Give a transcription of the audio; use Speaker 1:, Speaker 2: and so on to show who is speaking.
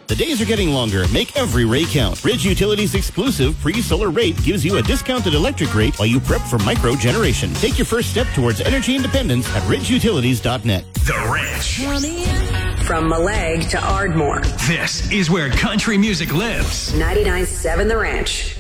Speaker 1: The days are getting longer. Make every rate count. Ridge Utilities' exclusive pre-solar rate gives you a discounted electric rate while you prep for micro-generation. Take your first step towards energy independence at ridgeutilities.net.
Speaker 2: The Ranch.
Speaker 3: From Maleg to Ardmore.
Speaker 2: This is where country music lives.
Speaker 3: 99.7 The Ranch.